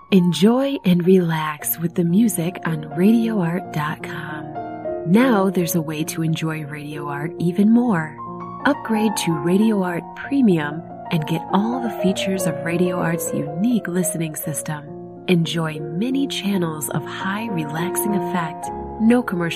Enjoy and relax with the music on RadioArt.com. Now there's a way to enjoy Radio Art even more. Upgrade to Radio Art Premium and get all the features of Radio Art's unique listening system. Enjoy many channels of high relaxing effect, no commercial